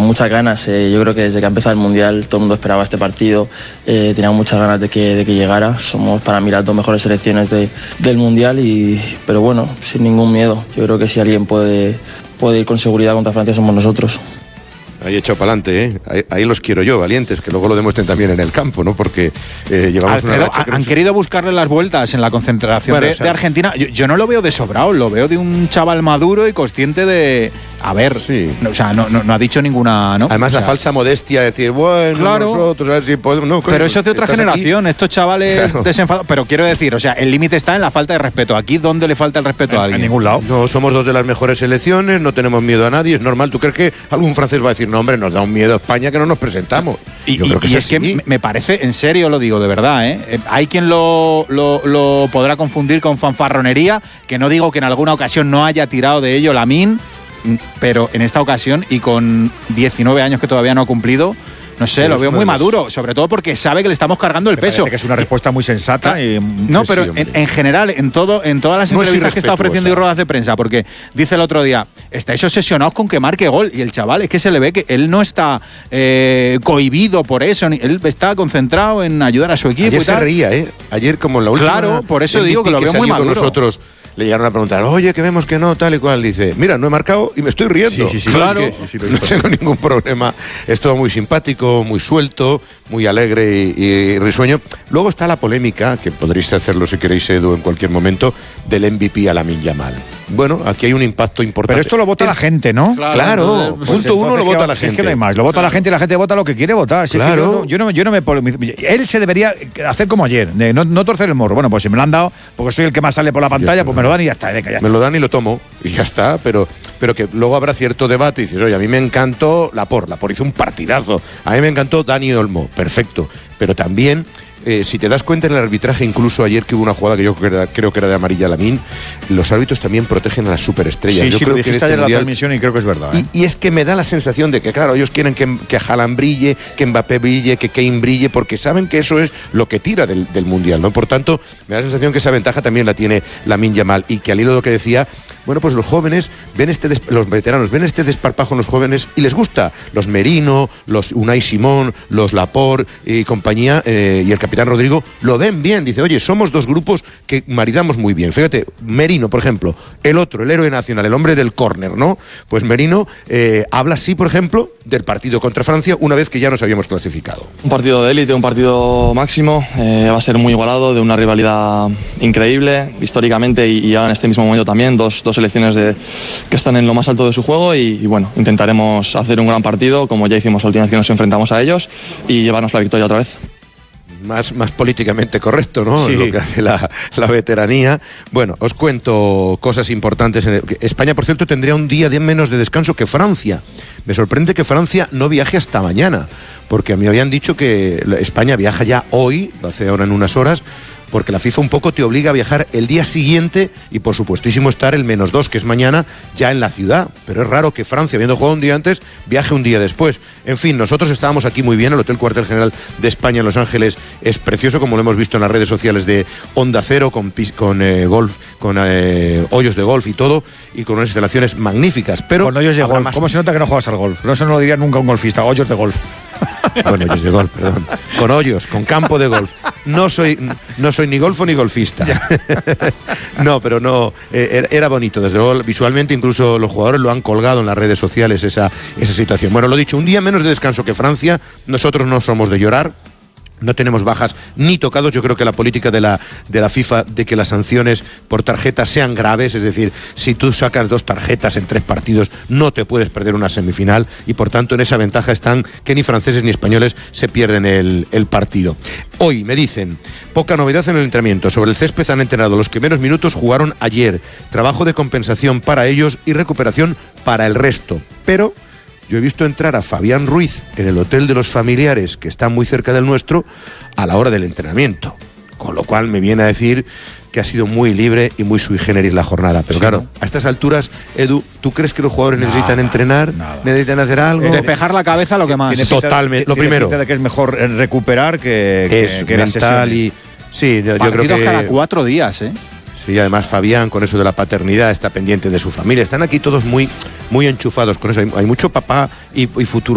muchas ganas. Yo creo que desde que ha empezado el Mundial todo el mundo esperaba este partido. Teníamos muchas ganas de que llegara. Somos para mí las 2 mejores selecciones del Mundial, pero bueno, sin ningún miedo. Yo creo que si alguien puede ir con seguridad contra Francia somos nosotros. Ahí echado para adelante, ¿eh? Ahí los quiero yo, valientes, que luego lo demuestren también en el campo, ¿no? Porque llevamos Alfredo, una racha que han querido buscarle las vueltas en la concentración de Argentina. Yo no lo veo de sobrado, lo veo de un chaval maduro y consciente de... A ver, sí. No ha dicho ninguna... ¿no? Además, la falsa modestia de decir, bueno, claro, nosotros, a ver si podemos... No, pero eso es de otra generación, aquí. Estos chavales claro. Desenfadados. Pero quiero decir, el límite está en la falta de respeto. Aquí, ¿dónde le falta el respeto a alguien? En ningún lado. No, somos 2 de las mejores selecciones, no tenemos miedo a nadie, es normal. ¿Tú crees que algún francés va a decir, no, hombre, nos da un miedo a España que no nos presentamos? Yo creo que es que me parece, en serio lo digo, de verdad, ¿eh? Hay quien lo podrá confundir con fanfarronería, que no digo que en alguna ocasión no haya tirado de ello Lamine, pero en esta ocasión y con 19 años que todavía no ha cumplido, no sé, pero lo veo muy maduro, sobre todo porque sabe que le estamos cargando el peso. Parece que es una respuesta muy sensata. No, pero sí, en general, en todas las entrevistas que está ofreciendo y ruedas de prensa, porque dice el otro día, estáis obsesionados con que marque gol, y el chaval es que se le ve que él no está cohibido por eso, él está concentrado en ayudar a su equipo. Ayer y tal. Se reía, ¿eh? Ayer como en la última... Claro, por eso digo que lo veo muy maduro. Nosotros le llegaron a preguntar, oye, que vemos que no, tal y cual. Dice, mira, no he marcado y me estoy riendo. Sí, claro, sí, no tengo ningún problema. Es todo muy simpático, muy suelto, muy alegre y risueño. Luego está la polémica, que podréis hacerlo si queréis, Edu, en cualquier momento, del MVP a Lamine Yamal. Bueno, aquí hay un impacto importante. Pero esto lo vota la gente, ¿no? Claro, pues punto uno lo vota la gente. Es que no hay más, lo vota la gente y la gente vota lo que quiere votar. Claro. Yo no me polemizo. Él se debería hacer como ayer, de no torcer el morro. Bueno, pues si me lo han dado, porque soy el que más sale por la pantalla, pues me lo dan y ya está. Ya. Me lo dan y lo tomo y ya está, pero que luego habrá cierto debate y dices, oye, a mí me encantó Laporte hizo un partidazo, a mí me encantó Dani Olmo, perfecto, pero también si te das cuenta en el arbitraje, incluso ayer que hubo una jugada que yo creo que era de amarilla a Lamine, los árbitros también protegen a las superestrellas. Sí, yo creo lo dijiste ayer en la transmisión y creo que es verdad. Y es que me da la sensación de que, claro, ellos quieren que Haaland brille, que Mbappé brille, que Kane brille, porque saben que eso es lo que tira del Mundial, ¿no? Por tanto, me da la sensación que esa ventaja también la tiene Lamine Yamal, y que al hilo de lo que decía, bueno, pues los jóvenes ven los veteranos ven este desparpajo en los jóvenes y les gusta. Los Merino, los Unai Simón, los Laporte y compañía, y el capitán Rodrigo lo ven bien. Dice, oye, somos 2 grupos que maridamos muy bien. Fíjate, Merino, por ejemplo, el héroe nacional, el hombre del córner, ¿no? Pues Merino habla así, por ejemplo, del partido contra Francia una vez que ya nos habíamos clasificado. Un partido de élite, un partido máximo, va a ser muy igualado, de una rivalidad increíble, históricamente y ahora en este mismo momento también, dos selecciones que están en lo más alto de su juego y bueno, intentaremos hacer un gran partido, como ya hicimos la última vez que nos enfrentamos a ellos, y llevarnos la victoria otra vez. Más políticamente correcto, ¿no? Sí. Lo que hace la veteranía. Bueno, os cuento cosas importantes. España, por cierto, tendría un día menos de descanso que Francia. Me sorprende que Francia no viaje hasta mañana, porque a mí habían dicho que España viaja ya hoy, lo hace ahora en unas horas, porque la FIFA un poco te obliga a viajar el día siguiente y por supuestísimo estar el -2, que es mañana, ya en la ciudad. Pero es raro que Francia, habiendo jugado un día antes, viaje un día después. En fin, nosotros estábamos aquí muy bien. El Hotel Cuartel General de España en Los Ángeles es precioso, como lo hemos visto en las redes sociales de Onda Cero, con golf, con hoyos de golf y todo, y con unas instalaciones magníficas. Pero con hoyos de golf. ¿Cómo se nota que no juegas al golf? No, eso no lo diría nunca un golfista, hoyos de golf. Bueno, hoyos de golf, perdón. Con hoyos, con campo de golf. No soy ni golfo ni golfista. No, pero no, era bonito, desde luego, visualmente. Incluso los jugadores lo han colgado en las redes sociales, esa situación. Bueno, lo dicho, un día menos de descanso que Francia. Nosotros no somos de llorar. No tenemos bajas ni tocados. Yo creo que la política de la FIFA de que las sanciones por tarjetas sean graves, es decir, si tú sacas 2 tarjetas en 3 partidos, no te puedes perder una semifinal, y por tanto en esa ventaja están que ni franceses ni españoles se pierden el partido. Hoy me dicen, poca novedad en el entrenamiento. Sobre el césped han entrenado los que menos minutos jugaron ayer. Trabajo de compensación para ellos y recuperación para el resto. Pero yo he visto entrar a Fabián Ruiz en el hotel de los familiares, que está muy cerca del nuestro, a la hora del entrenamiento. Con lo cual me viene a decir que ha sido muy libre y muy sui generis la jornada. Pero sí, claro, a estas alturas, Edu, ¿tú crees que los jugadores necesitan entrenar? ¿Necesitan hacer algo? Despejar la cabeza, lo que más. Totalmente. Lo primero. De que es mejor recuperar que mental y... Sí, yo creo que... cada 4 días, ¿eh? Sí, además Fabián, con eso de la paternidad, está pendiente de su familia. Están aquí todos muy enchufados con eso. Hay mucho papá y futuro